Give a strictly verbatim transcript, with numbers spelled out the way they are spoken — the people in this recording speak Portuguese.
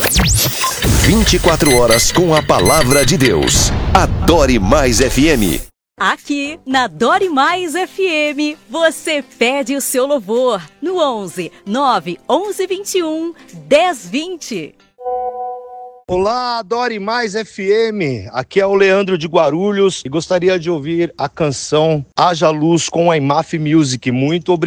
vinte e quatro horas com a palavra de Deus. Adore Mais F M. Aqui na Adore Mais F M, você pede o seu louvor no onze nove onze vinte e um dez vinte. Olá, Adore Mais F M, aqui é o Leandro de Guarulhos e gostaria de ouvir a canção Haja Luz com a I M A F Music. Muito obrigado.